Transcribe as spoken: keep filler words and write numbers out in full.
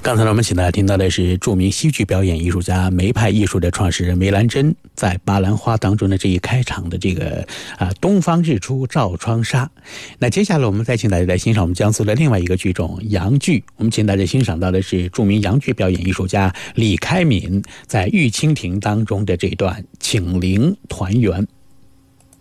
刚才我们请大家听到的是著名戏剧表演艺术家梅派艺术的创始人梅兰珍在《巴兰花》当中的这一开场的这个啊东方日出照窗纱。那接下来我们再请大家来欣赏我们江苏的另外一个剧种洋剧，我们请大家欣赏到的是著名洋剧表演艺术家李开敏在《玉蜻蜓》当中的这段请灵团圆。